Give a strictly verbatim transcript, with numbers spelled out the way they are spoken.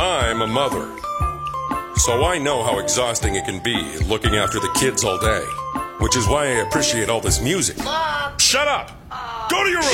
I'm a mother, so I know how exhausting it can be looking after the kids all day, which is why I appreciate all this music. Mom! Shut up! Go to your room!